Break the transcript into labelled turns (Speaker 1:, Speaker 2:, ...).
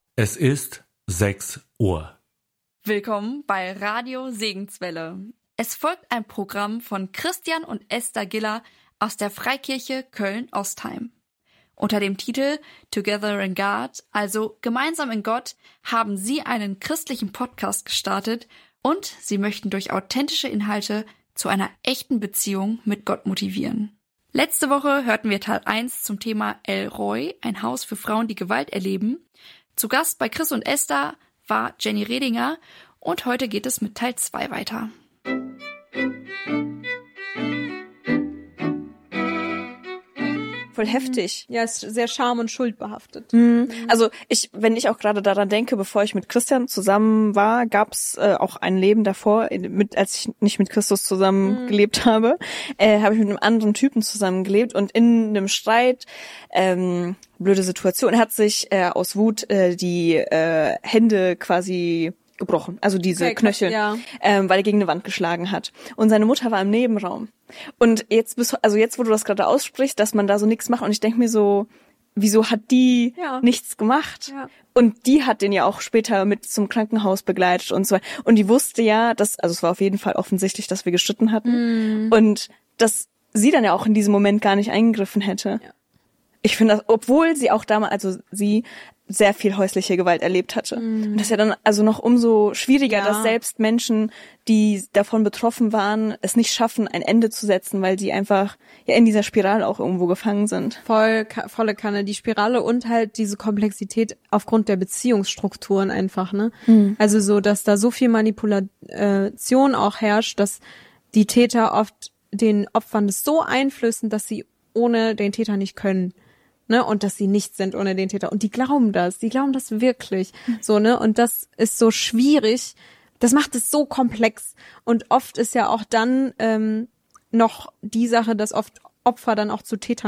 Speaker 1: Es ist 6 Uhr.
Speaker 2: Willkommen bei Radio Segenswelle. Es folgt ein Programm von Christian und Esther Giller aus der Freikirche Köln-Ostheim. Unter dem Titel Together in God, also Gemeinsam in Gott, haben sie einen christlichen Podcast gestartet und sie möchten durch authentische Inhalte zu einer echten Beziehung mit Gott motivieren. Letzte Woche hörten wir Teil 1 zum Thema El Roi, ein Haus für Frauen, die Gewalt erleben. Zu Gast bei Chris und Esther war Jenny Redinger und heute geht es mit Teil 2 weiter.
Speaker 3: Voll heftig.
Speaker 4: Ja, ist sehr scham- und schuldbehaftet.
Speaker 3: Also wenn ich auch gerade daran denke, bevor ich mit Christian zusammen war, gab's auch ein Leben davor, als ich nicht mit Christus zusammen gelebt habe, habe ich mit einem anderen Typen zusammen gelebt und in einem Streit, blöde Situation, hat sich aus Wut die Hände quasi gebrochen, also diese Knöchel,
Speaker 4: ja.
Speaker 3: Weil er gegen eine Wand geschlagen hat. Und seine Mutter war im Nebenraum. Und jetzt, wo du das gerade aussprichst, dass man da so nichts macht, und ich denke mir so, wieso hat die nichts gemacht?
Speaker 4: Ja.
Speaker 3: Und die hat den ja auch später mit zum Krankenhaus begleitet und so weiter. Und die wusste ja, es war auf jeden Fall offensichtlich, dass wir gestritten hatten. Und dass sie dann ja auch in diesem Moment gar nicht eingegriffen hätte.
Speaker 4: Ja.
Speaker 3: Ich finde das, obwohl sie auch damals, also sie sehr viel häusliche Gewalt erlebt hatte. Und das ist ja dann also noch umso schwieriger, dass selbst Menschen, die davon betroffen waren, es nicht schaffen, ein Ende zu setzen, weil die einfach ja in dieser Spirale auch irgendwo gefangen sind.
Speaker 4: Volle Kanne, die Spirale und halt diese Komplexität aufgrund der Beziehungsstrukturen einfach, ne? Also so, dass da so viel Manipulation auch herrscht, dass die Täter oft den Opfern das so einflößen, dass sie ohne den Täter nicht können. Ne, und dass sie nichts sind ohne den Täter. Und die glauben das wirklich. So, ne, und das ist so schwierig. Das macht es so komplex. Und oft ist ja auch dann noch die Sache, dass oft Opfer dann auch zu Tätern